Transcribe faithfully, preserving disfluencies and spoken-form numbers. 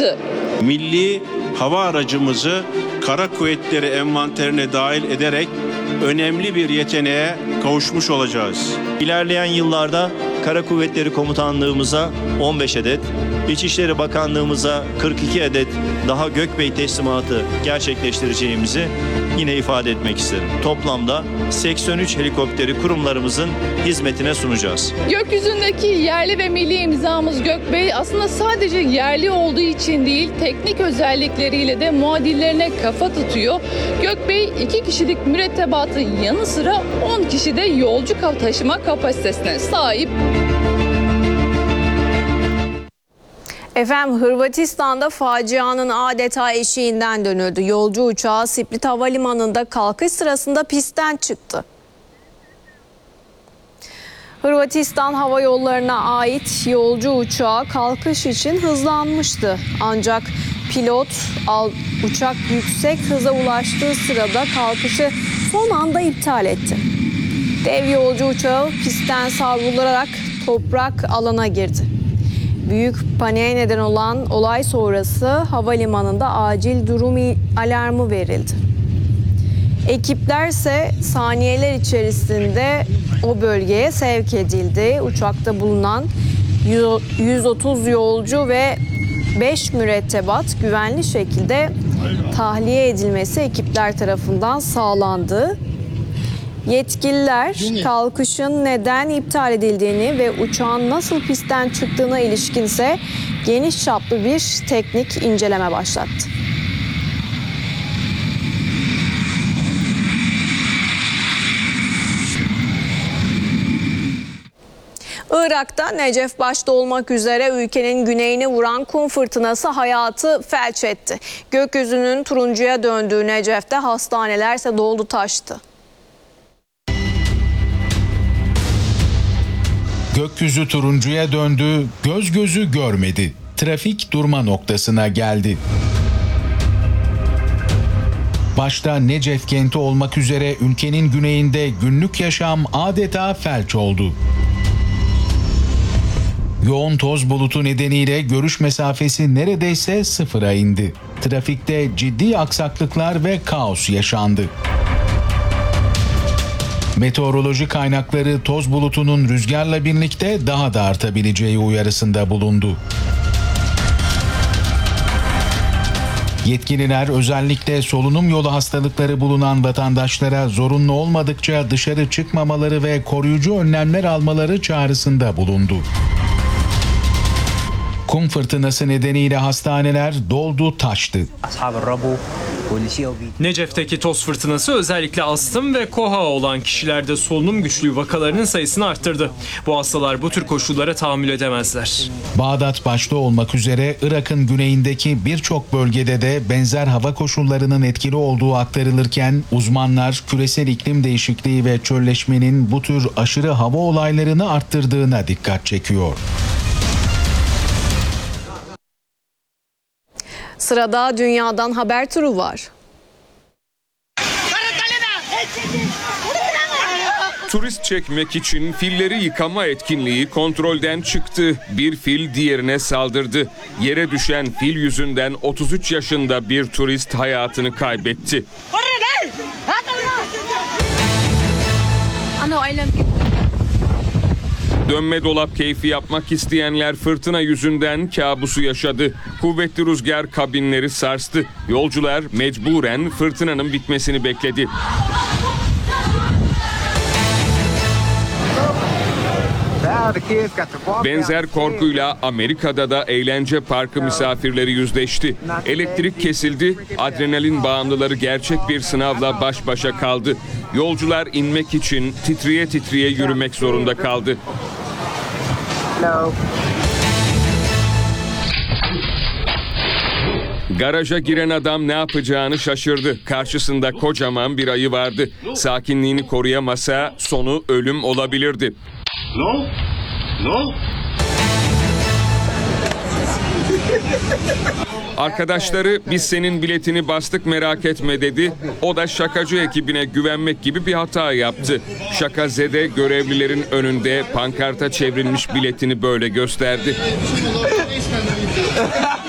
çıktı. Milli hava aracımızı kara kuvvetleri envanterine dahil ederek önemli bir yeteneğe kavuşmuş olacağız. İlerleyen yıllarda Kara Kuvvetleri Komutanlığımıza on beş adet, İçişleri Bakanlığımıza kırk iki adet daha Gökbey teslimatı gerçekleştireceğimizi yine ifade etmek isterim. Toplamda seksen üç helikopteri kurumlarımızın hizmetine sunacağız. Gökyüzündeki yerli ve milli imzamız Gökbey aslında sadece yerli olduğu için değil, teknik özellikleriyle de muadillerine kafa tutuyor. Gökbey iki kişilik mürettebatın yanı sıra on kişi de yolcu taşıma kapasitesine sahip. Efendim Hırvatistan'da facianın adeta eşiğinden dönüldü. Yolcu uçağı Split Havalimanı'nda kalkış sırasında pistten çıktı. Hırvatistan Hava Yolları'na ait yolcu uçağı kalkış için hızlanmıştı. Ancak pilot uçak yüksek hıza ulaştığı sırada kalkışı son anda iptal etti. Dev yolcu uçağı pistten savrularak toprak alana girdi. Büyük paniğe neden olan olay sonrası havalimanında acil durum alarmı verildi. Ekipler ise saniyeler içerisinde o bölgeye sevk edildi. Uçakta bulunan yüz otuz yolcu ve beş mürettebat güvenli şekilde tahliye edilmesi ekipler tarafından sağlandı. Yetkililer kalkışın neden iptal edildiğini ve uçağın nasıl pistten çıktığına ilişkin ise geniş çaplı bir teknik inceleme başlattı. Irak'ta Necef başta olmak üzere ülkenin güneyine vuran kum fırtınası hayatı felç etti. Gökyüzünün turuncuya döndüğü Necef'te hastaneler ise doldu taştı. Gökyüzü turuncuya döndü, göz gözü görmedi. Trafik durma noktasına geldi. Başta Necef kenti olmak üzere ülkenin güneyinde günlük yaşam adeta felç oldu. Yoğun toz bulutu nedeniyle görüş mesafesi neredeyse sıfıra indi. Trafikte ciddi aksaklıklar ve kaos yaşandı. Meteoroloji kaynakları toz bulutunun rüzgarla birlikte daha da artabileceği uyarısında bulundu. Yetkililer özellikle solunum yolu hastalıkları bulunan vatandaşlara zorunlu olmadıkça dışarı çıkmamaları ve koruyucu önlemler almaları çağrısında bulundu. Kum fırtınası nedeniyle hastaneler doldu taştı. Necef'teki toz fırtınası özellikle astım ve koha olan kişilerde solunum güçlüğü vakalarının sayısını arttırdı. Bu hastalar bu tür koşullara tahammül edemezler. Bağdat başta olmak üzere Irak'ın güneyindeki birçok bölgede de benzer hava koşullarının etkili olduğu aktarılırken uzmanlar küresel iklim değişikliği ve çölleşmenin bu tür aşırı hava olaylarını arttırdığına dikkat çekiyor. Sırada dünyadan haber turu var. Turist çekmek için filleri yıkama etkinliği kontrolden çıktı. Bir fil diğerine saldırdı. Yere düşen fil yüzünden otuz üç yaşında bir turist hayatını kaybetti. Dönme dolap keyfi yapmak isteyenler fırtına yüzünden kabusu yaşadı. Kuvvetli rüzgar kabinleri sarstı. Yolcular mecburen fırtınanın bitmesini bekledi. Benzer korkuyla Amerika'da da eğlence parkı misafirleri yüzleşti. Elektrik kesildi, adrenalin bağımlıları gerçek bir sınavla baş başa kaldı. Yolcular inmek için titriye titriye yürümek zorunda kaldı. Garaja giren adam ne yapacağını şaşırdı. Karşısında kocaman bir ayı vardı. Sakinliğini koruyamasa sonu ölüm olabilirdi. No, no. Arkadaşları biz senin biletini bastık merak etme dedi. O da şakacı ekibine güvenmek gibi bir hata yaptı. Şakazede görevlilerin önünde pankarta çevrilmiş biletini böyle gösterdi.